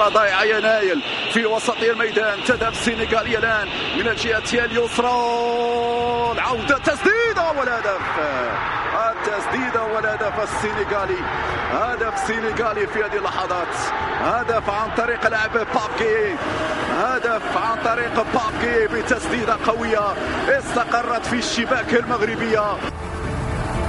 كرة ضائعة يا نايل في وسط الميدان. تذهب السنغالية الآن من الجهة اليسرى، العودة تسديدة والهدف، التسديدة والهدف السنغالي. هدف سنغالي في هذه اللحظات، هدف عن طريق لاعب بابكي، هدف عن طريق بابكي بتسديدة قوية استقرت في الشباك المغربية.